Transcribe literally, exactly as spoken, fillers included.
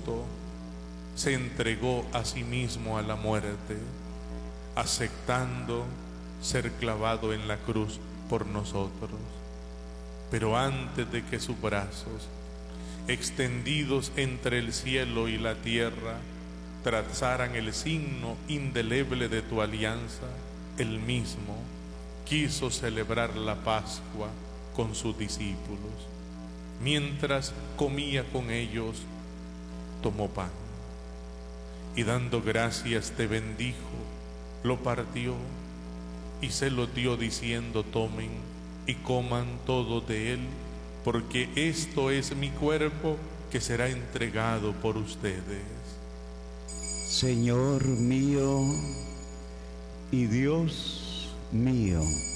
justo, se entregó a sí mismo a la muerte, aceptando ser clavado en la cruz por nosotros. Pero antes de que sus brazos, extendidos entre el cielo y la tierra, trazaran el signo indeleble de tu alianza, él mismo quiso celebrar la Pascua con sus discípulos. Mientras comía con ellos, tomó pan y dando gracias te bendijo, lo partió y se lo dio diciendo: tomen y coman todos de él, porque esto es mi cuerpo que será entregado por ustedes. Señor mío y Dios mío.